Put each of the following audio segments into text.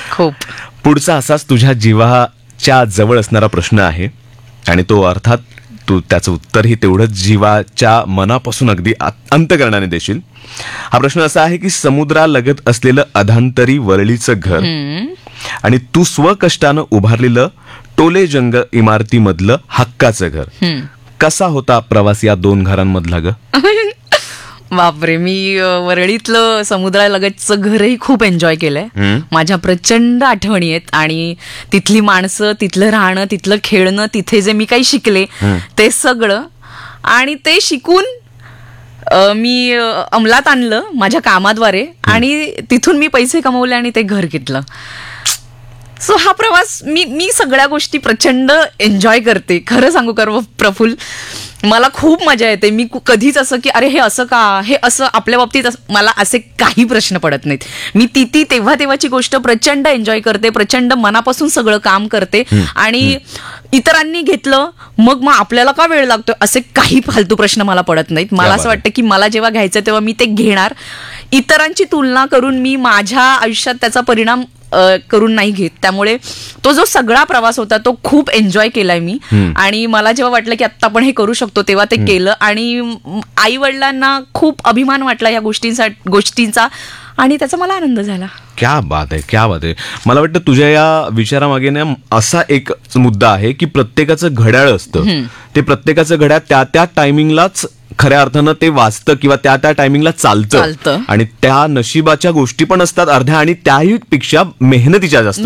खूप. पुढचा असाच तुझ्या जीवाच्या जवळ असणारा प्रश्न आहे आणि तो अर्थात तू त्याचं उत्तरही तेवढंच जीवाच्या मनापासून अगदी अंतःकरणाने देशील. हा प्रश्न असा आहे की समुद्रालगत असलेलं अधांतरी वरळीचं घर आणि तू स्वकष्टानं उभारलेलं टोलेजंग इमारतीमधलं हक्काचं घर, कसा होता प्रवास या दोन घरांमधला ग? बापरे, मी वरळीतलं समुद्रालगतचं घरही खूप एन्जॉय केलंय. माझ्या प्रचंड आठवणी आहेत आणि तिथली माणसं, तिथलं राहणं, तिथलं खेळणं, तिथे जे मी काही शिकले ते सगळं, आणि ते शिकून मी अंमलात आणलं माझ्या कामाद्वारे आणि तिथून मी पैसे कमवले आणि ते घर घेतलं. सो हा प्रवास मी सगळ्या गोष्टी प्रचंड एन्जॉय करते. खरं सांगू का प्रफुल्ल, मला खूप मजा येते. मी कधीच असं की अरे हे असं का, हे असं आपल्या बाबतीत मला असे काही प्रश्न पडत नाहीत. मी ती तेव्हाची गोष्ट प्रचंड एन्जॉय करते, प्रचंड मनापासून सगळं काम करते. आणि इतरांनी घेतलं मग आपल्याला का वेळ लागतो असे काही फालतू प्रश्न मला पडत नाहीत. मला असं वाटतं की मला जेव्हा घ्यायचं तेव्हा मी ते घेणार. इतरांची तुलना करून मी माझ्या आयुष्यात त्याचा परिणाम करून नाही घेत. त्यामुळे तो जो सगळा प्रवास होता तो खूप एन्जॉय केलाय मी. आणि मला जेव्हा वाटलं की आता आपण हे करू शकतो तेव्हा ते केलं. आणि आई वडिलांना खूप अभिमान वाटला या गोष्टींचा आणि त्याचा मला आनंद झाला. क्या बात आहे, क्या बात आहे. मला वाटतं तुझ्या या विचारामागे ना असा एक मुद्दा आहे की प्रत्येकाचं घड्याळ असतं, ते प्रत्येकाचं घड्याळ त्या टायमिंगलाच खऱ्या अर्थानं ते वाचतं किंवा त्या टायमिंगला चालतं. आणि त्या नशिबाच्या गोष्टी पण असतात अर्ध्या, आणि त्याही पेक्षा मेहनतीच्या जास्त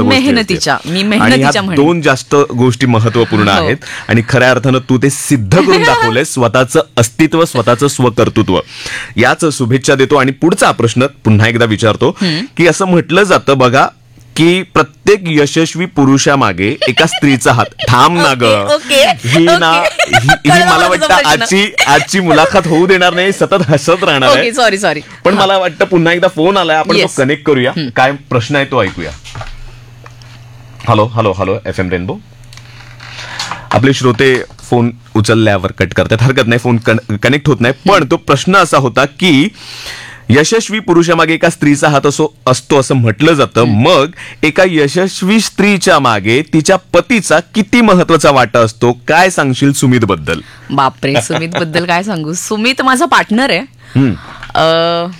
दोन जास्त गोष्टी महत्वपूर्ण आहेत. आणि खऱ्या अर्थानं तू ते सिद्ध करून दाखवलंय, स्वतःचं अस्तित्व, स्वतःचं स्वकर्तृत्व. याच शुभेच्छा देतो. आणि पुढचा प्रश्न पुन्हा एकदा विचारतो की असं म्हटलं जातं बघा की प्रत्येक यशस्वी पुरुषामागे एका स्त्रीचा हात. थांब ना ग, ही मला वाटतं आजची मुलाखत होऊ देणार नाही, सतत हसत राहणार आहे. सॉरी. पण मला वाटतं पुन्हा एकदा फोन आलाय, आपण तो कनेक्ट करूया. काय प्रश्न आहे तो ऐकूया. Hello FM rainbow. आपले श्रोते फोन उचलल्यावर कट करतात, हरकत नाही, फोन कनेक्ट होत नाही. पण तो प्रश्न असा होता की यशस्वी पुरुषामागे एका स्त्रीचा हात असतो असं म्हटलं जातं. मग एका यशस्वी स्त्रीच्या मागे तिच्या पतीचा किती महत्वाचा वाटा असतो? काय सांगशील सुमित बद्दल? बापरे, सुमित बद्दल काय सांगू. सुमित माझा पार्टनर आहे.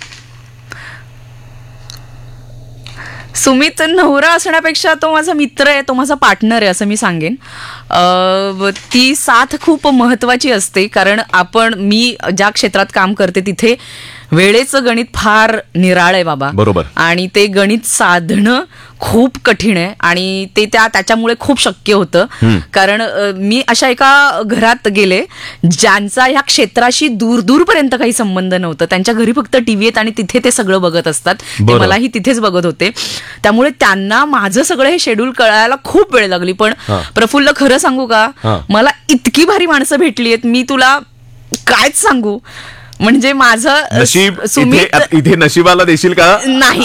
सुमित नवरा असण्यापेक्षा तो माझा मित्र आहे, तो माझा पार्टनर आहे असं मी सांगेन. ती साथ खूप महत्वाची असते, कारण मी ज्या क्षेत्रात काम करते तिथे वेळेचं गणित फार निराळ आहे बाबा. बरोबर. आणि ते गणित साधणं खूप कठीण आहे आणि ते त्याच्यामुळे खूप शक्य होतं. कारण मी अशा एका घरात गेले ज्यांचा ह्या क्षेत्राशी दूरपर्यंत काही संबंध नव्हता. त्यांच्या घरी फक्त टीव्ही आहेत आणि तिथे ते सगळं बघत असतात. ते मलाही तिथेच बघत होते. त्यामुळे त्यांना माझं सगळं हे शेड्यूल कळायला खूप वेळ लागली. पण प्रफुल्ल, खरं सांगू का, मला इतकी भारी माणसं भेटली आहेत, मी तुला कायच सांगू. म्हणजे माझं नशीब इथे नशिबाला देशील का? नाही.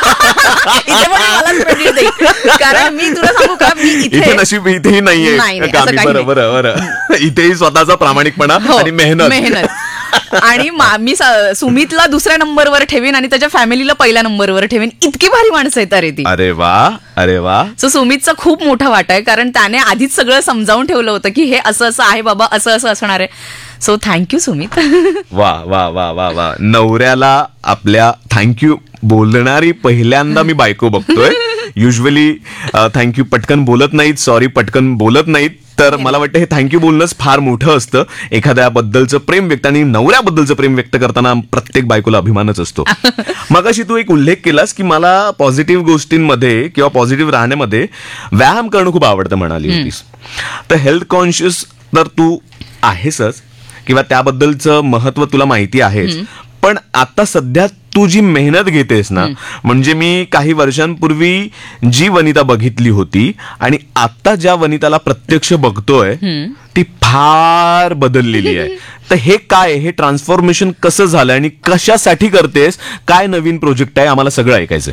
कारण मी तुला सांगू का, मी इथे नशीब इथेही नाहीये. बरोबर. इथेही स्वतःचा प्रामाणिकपणा आणि मेहनत. आणि मी सुमितला दुसऱ्या नंबरवर ठेवेन आणि त्याच्या फॅमिलीला पहिल्या नंबरवर ठेवेन. इतकी भारी माणसं आहेत अरे ती. अरे वा. सो सुमितचा खूप मोठा वाटा आहे, कारण त्याने आधीच सगळं समजावून ठेवलं होतं की हे असं आहे बाबा, असं असणार आहे. So thank you Sumit. वा. नवऱ्याला आपल्या थँक्यू बोलणारी पहिल्यांदा मी बायको बघतोय. युजली थँक्यू पटकन बोलत नाहीत, सॉरी पटकन बोलत नाहीत. तर मला वाटतं हे थँक्यू बोलणंच फार मोठं असतं. एखाद्याबद्दलचं प्रेम व्यक्त आणि नवऱ्याबद्दलचं प्रेम व्यक्त करताना प्रत्येक बायकोला अभिमानच असतो. मगाशी तू एक उल्लेख केलास की मला पॉझिटिव्ह गोष्टींमध्ये किंवा पॉझिटिव्ह राहण्यामध्ये व्यायाम करणं खूप आवडतं म्हणाली होतीस. तर हेल्थ कॉन्शियस तर तू आहेसच किंवा त्याबद्दलचं महत्व तुला माहिती आहेच. पण आता सध्या तू जी मेहनत घेतेस ना, म्हणजे मी काही वर्षांपूर्वी जी वनिता बघितली होती आणि आता ज्या वनिताला प्रत्यक्ष बघतोय ती फार बदललेली आहे. तर हे काय, हे ट्रान्सफॉर्मेशन कसं झालं आणि कशासाठी करतेस, काय नवीन प्रोजेक्ट आहे, आम्हाला सगळं ऐकायचंय.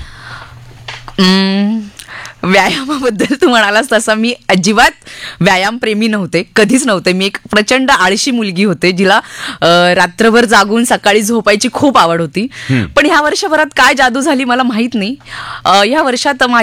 व्यायामाबद्दल तू म्हणालास तसा मी अजिबात व्यायाम प्रेमी नव्हते, कधीच नव्हते. मी एक प्रचंड आळशी मुलगी होते, जिला रात्रभर जागून सकाळी झोपायची खूप आवड होती. पण ह्या वर्षभरात काय जादू झाली मला माहित नाही. ह्या वर्षात